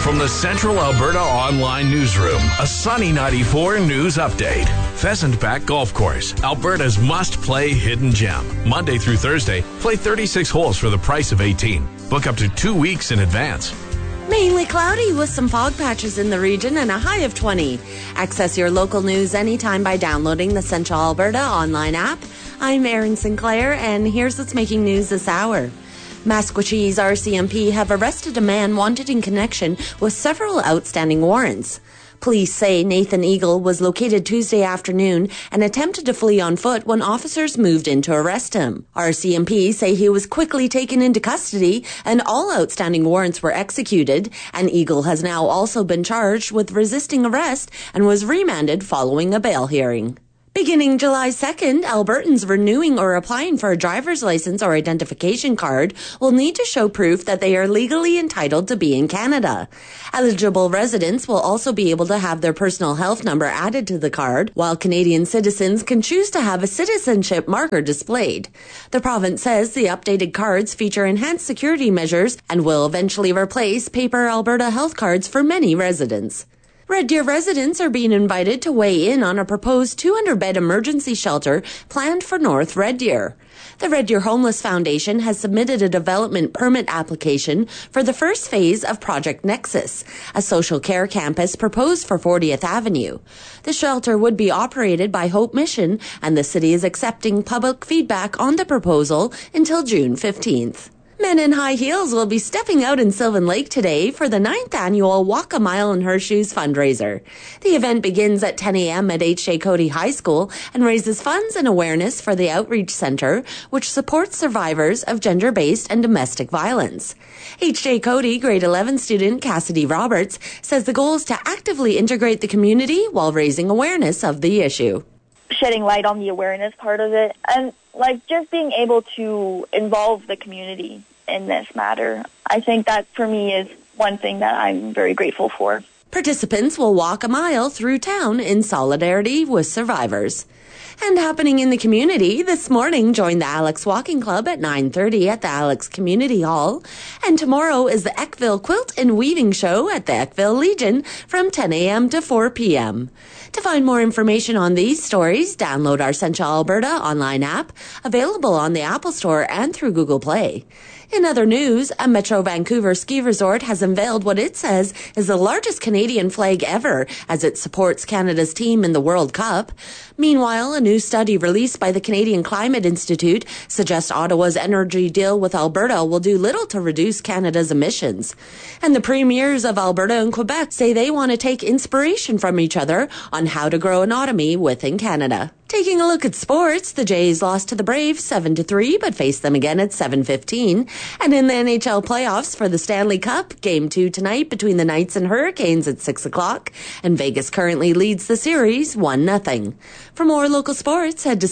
From the Central Alberta Online Newsroom, a Sunny 94 news update. Pheasant Back Golf Course, Alberta's must-play hidden gem. Monday through Thursday, play 36 holes for the price of 18. Book up to 2 weeks in advance. Mainly cloudy with some fog patches in the region and a high of 20. Access your local news anytime by downloading the Central Alberta online app. I'm Erin Sinclair, and here's what's making news this hour. Maskwacis RCMP have arrested a man wanted in connection with several outstanding warrants. Police say Nathan Eagle was located Tuesday afternoon and attempted to flee on foot when officers moved in to arrest him. RCMP say he was quickly taken into custody and all outstanding warrants were executed, and Eagle has now also been charged with resisting arrest and was remanded following a bail hearing. Beginning July 2nd, Albertans renewing or applying for a driver's license or identification card will need to show proof that they are legally entitled to be in Canada. Eligible residents will also be able to have their personal health number added to the card, while Canadian citizens can choose to have a citizenship marker displayed. The province says the updated cards feature enhanced security measures and will eventually replace paper Alberta health cards for many residents. Red Deer residents are being invited to weigh in on a proposed 200-bed emergency shelter planned for North Red Deer. The Red Deer Homeless Foundation has submitted a development permit application for the first phase of Project Nexus, a social care campus proposed for 40th Avenue. The shelter would be operated by Hope Mission, and the city is accepting public feedback on the proposal until June 15th. Men in high heels will be stepping out in Sylvan Lake today for the 9th annual Walk a Mile in Her Shoes fundraiser. The event begins at 10 a.m. at H.J. Cody High School and raises funds and awareness for the Outreach Center, which supports survivors of gender-based and domestic violence. H.J. Cody grade 11 student Cassidy Roberts says the goal is to actively integrate the community while raising awareness of the issue. Shedding light on the awareness part of it, and just being able to involve the community in this matter. I think that for me is one thing that I'm very grateful for. Participants will walk a mile through town in solidarity with survivors. And happening in the community, this morning join the Alex Walking Club at 9:30 at the Alex Community Hall. And tomorrow is the Eckville Quilt and Weaving Show at the Eckville Legion from 10 a.m. to 4 p.m. To find more information on these stories, download our Central Alberta online app, available on the Apple Store and through Google Play. In other news, a Metro Vancouver ski resort has unveiled what it says is the largest Canadian flag ever as it supports Canada's team in the World Cup. Meanwhile, a new study released by the Canadian Climate Institute suggests Ottawa's energy deal with Alberta will do little to reduce Canada's emissions. And the premiers of Alberta and Quebec say they want to take inspiration from each other on how to grow an autonomy within Canada. Taking a look at sports, the Jays lost to the Braves 7-3, but faced them again at 7:15. And in the NHL playoffs for the Stanley Cup, Game 2 tonight between the Knights and Hurricanes at 6 o'clock, and Vegas currently leads the series 1-0. For more local sports, head to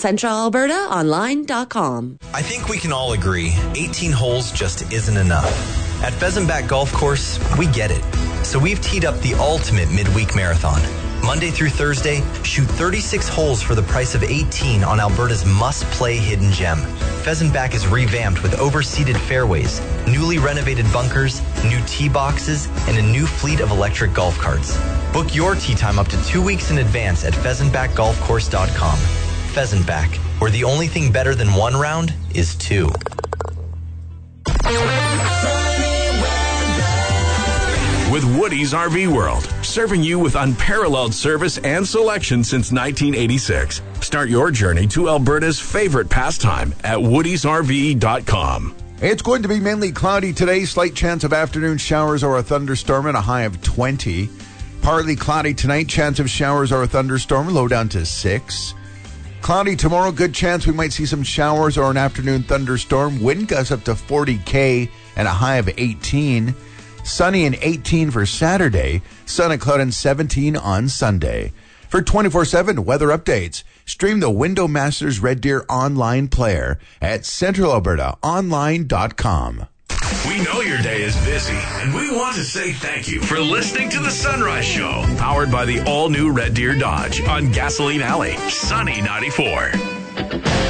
centralalbertaonline.com. I think we can all agree 18 holes just isn't enough. At Pheasant Back Golf Course, we get it. So we've teed up the ultimate midweek marathon. Monday through Thursday, shoot 36 holes for the price of 18 on Alberta's must-play hidden gem. Pheasant Back is revamped with overseeded fairways, newly renovated bunkers, new tee boxes, and a new fleet of electric golf carts. Book your tee time up to 2 weeks in advance at pheasantbackgolfcourse.com. Pheasant Back, where the only thing better than one round is two. With Woody's RV World, serving you with unparalleled service and selection since 1986. Start your journey to Alberta's favorite pastime at woodysrv.com. It's going to be mainly cloudy today, slight chance of afternoon showers or a thunderstorm and a high of 20. Partly cloudy tonight, chance of showers or a thunderstorm, low down to 6. Cloudy tomorrow, good chance we might see some showers or an afternoon thunderstorm. Wind gusts up to 40 km and a high of 18. Sunny and 18 for Saturday. Sun and cloud and 17 on Sunday. For 24/7 weather updates, stream the Window Masters Red Deer online player at centralalbertaonline.com. We know your day is busy, and we want to say thank you for listening to The Sunrise Show, powered by the all-new Red Deer Dodge on Gasoline Alley, Sunny 94.